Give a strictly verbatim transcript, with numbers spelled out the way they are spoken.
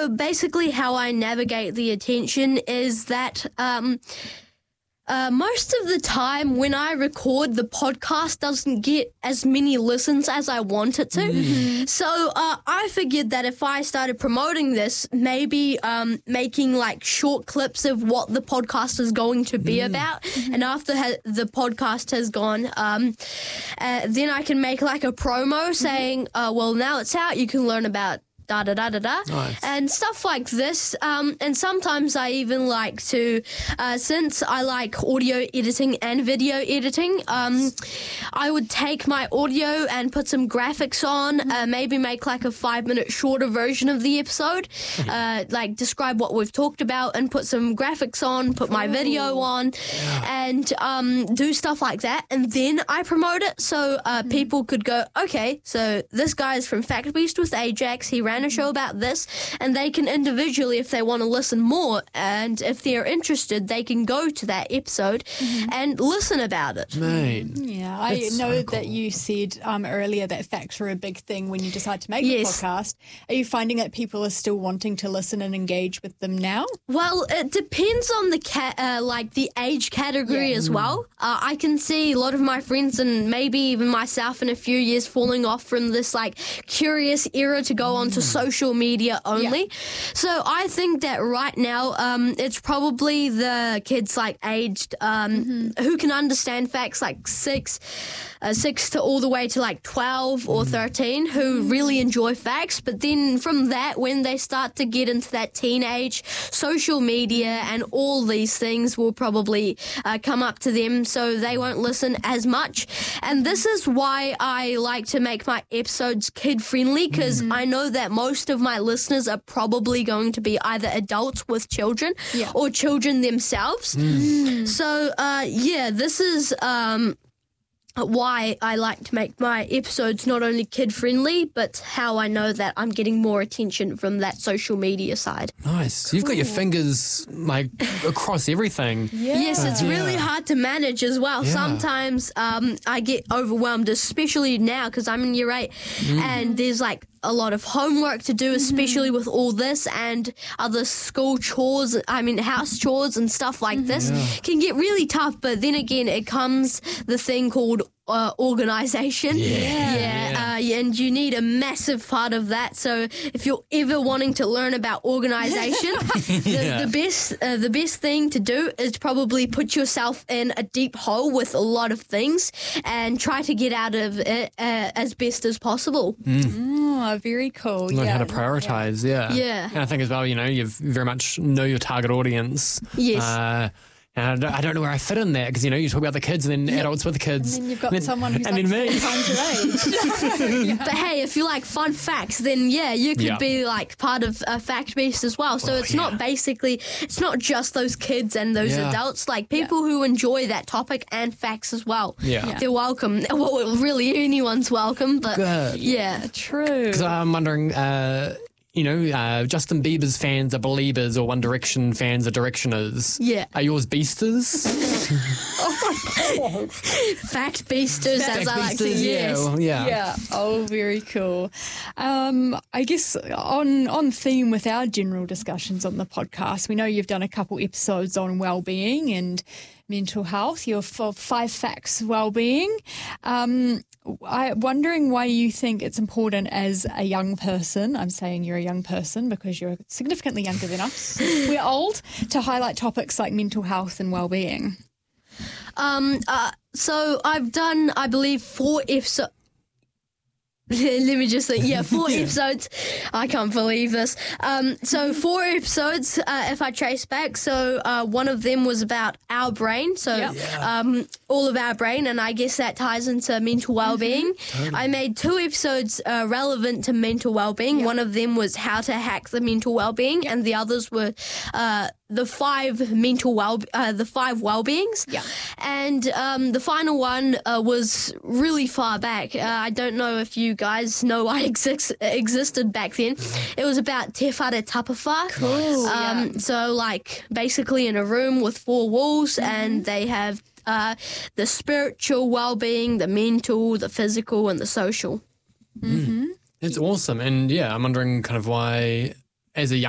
so basically how I navigate the attention is that um, uh, most of the time when I record, the podcast doesn't get as many listens as I want it to. Mm-hmm. So uh, I figured that if I started promoting this, maybe um, making like short clips of what the podcast is going to be mm. about, mm-hmm. and after ha- the podcast has gone, um, uh, then I can make like a promo saying, mm-hmm. uh, well, now it's out, you can learn about da da da da da, nice. And stuff like this. Um, and sometimes I even like to, uh, since I like audio editing and video editing, um, I would take my audio and put some graphics on, mm-hmm. uh, maybe make like a five minute shorter version of the episode, uh, like describe what we've talked about and put some graphics on, put cool. my video on, yeah. and um, do stuff like that. And then I promote it so uh, mm-hmm. people could go, okay, so this guy is from Fact Beast with Ajax. He ran a show about this, and they can individually, if they want to listen more, and if they're interested, they can go to that episode mm-hmm. and listen about it. Man, yeah, I know so cool. that you said um, earlier that facts were a big thing when you decide to make yes. a podcast. Are you finding that people are still wanting to listen and engage with them now? Well, it depends on the ca- uh, like the age category yeah. as mm. well. Uh, I can see a lot of my friends and maybe even myself in a few years falling off from this like curious era to go mm. on to social media only. Yeah. So I think that right now um, it's probably the kids like aged um, mm-hmm. who can understand facts like six, uh, six to all the way to like twelve or thirteen who really enjoy facts. But then from that, when they start to get into that teenage, social media and all these things will probably uh, come up to them, so they won't listen as much. And this is why I like to make my episodes kid friendly, because mm-hmm. I know that most of my listeners are probably going to be either adults with children yeah. or children themselves. Mm. So, uh, yeah, this is um, why I like to make my episodes not only kid-friendly, but how I know that I'm getting more attention from that social media side. Nice. Cool. You've got your fingers, like, across everything. Yeah. Yes, it's really yeah. hard to manage as well. Yeah. Sometimes um, I get overwhelmed, especially now because I'm in year eight, mm. and there's, like, a lot of homework to do, especially mm-hmm. with all this and other school chores, I mean, house chores and stuff like mm-hmm. this yeah. can get really tough. But then again, it comes the thing called uh, organisation. Yeah. yeah. yeah. Uh, and you need a massive part of that. So if you're ever wanting to learn about organisation, yeah. the, the best uh, the best thing to do is probably put yourself in a deep hole with a lot of things and try to get out of it uh, as best as possible. Mm. Oh, very cool. Learn yeah. how to prioritise, yeah. yeah. And I think as well, you know, you very much know your target audience. Yes. Uh, and I don't, I don't know where I fit in there because, you know, you talk about the kids and then yep. adults with kids. And then you've got and then, someone who's and like then four times your age. yeah. But hey, if you like fun facts, then yeah, you could yeah. be like part of a fact beast as well. So oh, it's yeah. not basically, it's not just those kids and those yeah. adults, like people yeah. who enjoy that topic and facts as well. Yeah. yeah. They're welcome. Well, really anyone's welcome, but Good. yeah. True. Because I'm wondering, uh, you know, uh, Justin Bieber's fans are Beliebers or One Direction fans are Directioners. Yeah. Are yours Beasters? oh Fact Beasters, Fact as I like to Beasters, use. Yeah, well, yeah. Yeah. Oh, very cool. Um, I guess on on theme with our general discussions on the podcast, we know you've done a couple episodes on well-being and mental health. You're for Five Facts Wellbeing. Um, I'm wondering why you think it's important as a young person, I'm saying you're a young person because you're significantly younger than us, we're old, to highlight topics like mental health and well-being. Um, uh, so I've done, I believe, four episodes. Let me just think. Yeah, four yeah. episodes. I can't believe this. Um, so four episodes, uh, if I trace back. So uh, one of them was about our brain. So yep. yeah. um, all of our brain, and I guess that ties into mental well-being. Mm-hmm. Totally. I made two episodes uh, relevant to mental well-being. Yep. One of them was how to hack the mental well-being, yep. and the others were uh, the five mental well, uh, the five well-beings. Yeah. And um, the final one uh, was really far back. Uh, I don't know if you guys know I exist, existed back then. It was about Te Whare Tapawha. Cool. Um, yeah. So, like, basically in a room with four walls, mm-hmm. and they have uh, the spiritual well-being, the mental, the physical, and the social. Mm-hmm. It's awesome. And, yeah, I'm wondering kind of why, as a young